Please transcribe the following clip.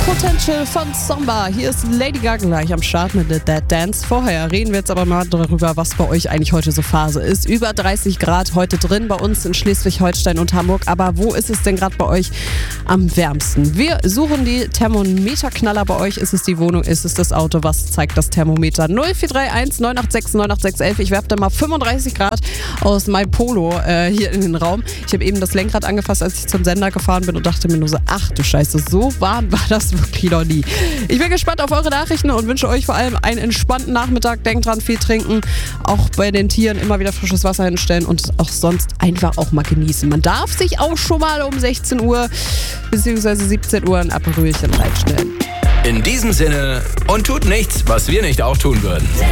Potential von Zomba. Hier ist Lady Gaga gleich am Start mit The Dead Dance. Vorher reden wir jetzt aber mal darüber, was bei euch eigentlich heute so Phase ist. Über 30 Grad heute drin bei uns in Schleswig-Holstein und Hamburg. Aber wo ist es denn gerade bei euch am wärmsten? Wir suchen die Thermometerknaller. Bei euch ist es die Wohnung, ist es das Auto? Was zeigt das Thermometer? 0431 986 98611. Ich werfe da mal 35 Grad aus meinem Polo hier in den Raum. Ich habe eben das Lenkrad angefasst, als ich zum Sender gefahren bin und dachte mir nur so, ach du Scheiße, so warm war das wirklich noch nie. Ich bin gespannt auf eure Nachrichten und wünsche euch vor allem einen entspannten Nachmittag. Denkt dran, viel trinken, auch bei den Tieren immer wieder frisches Wasser hinstellen und auch sonst einfach auch mal genießen. Man darf sich auch schon mal um 16 Uhr bzw. 17 Uhr ein Aperolchen reinstellen. In diesem Sinne, und tut nichts, was wir nicht auch tun würden.